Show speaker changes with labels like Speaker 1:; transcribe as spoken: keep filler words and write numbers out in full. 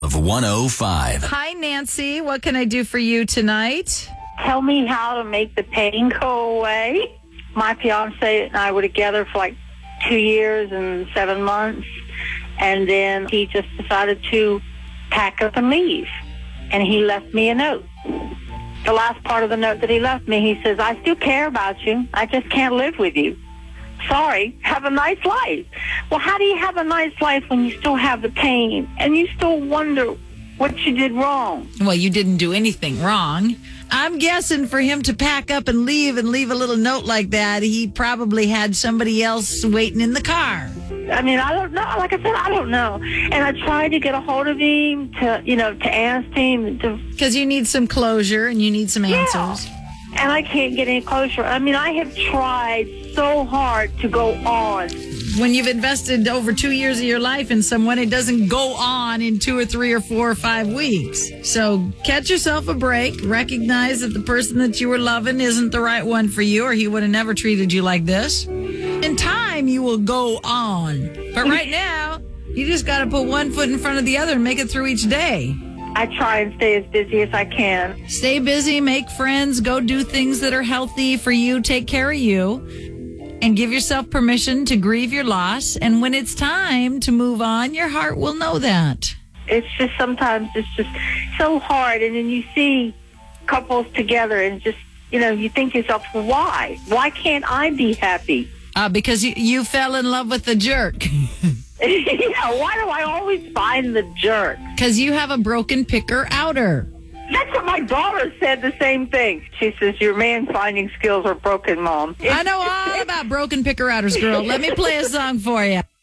Speaker 1: of one oh five.
Speaker 2: Hi, Nancy. What can I do for you tonight?
Speaker 3: Tell me how to make the pain go away. My fiance and I were together for like two years and seven months, and then he just decided to pack up and leave. And he left me a note. The last part of the note that he left me, he says, I still care about you. I just can't live with you. Sorry, have a nice life. Well, how do you have a nice life when you still have the pain and you still wonder what you did wrong?
Speaker 2: Well, you didn't do anything wrong. I'm guessing for him to pack up and leave and leave a little note like that, he probably had somebody else waiting in the car.
Speaker 3: I mean, I don't know. Like I said, I don't know. And I tried to get a hold of him to, you know, to ask him.
Speaker 2: Because you need some closure and you need some answers.
Speaker 3: Yeah. And I can't get any closure. I mean, I have tried so hard to go on.
Speaker 2: When you've invested over two years of your life in someone, it doesn't go on in two or three or four or five weeks. So catch yourself a break. Recognize that the person that you were loving isn't the right one for you, or he would have never treated you like this. In time, you will go on. But right now, you just got to put one foot in front of the other and make it through each day.
Speaker 3: I try and stay as busy as I can.
Speaker 2: Stay busy, make friends, go do things that are healthy for you, take care of you, and give yourself permission to grieve your loss. And when it's time to move on, your heart will know that.
Speaker 3: It's just sometimes it's just so hard. And then you see couples together and just, you know, you think to yourself, why? Why can't I be happy?
Speaker 2: Uh, because you, you fell in love with the jerk.
Speaker 3: Yeah, why do I always find the jerk?
Speaker 2: Because you have a broken picker-outer.
Speaker 3: That's what my daughter said, the same thing. She says, your man-finding skills are broken, Mom.
Speaker 2: I know all about broken picker-outers, girl. Let me play a song for you.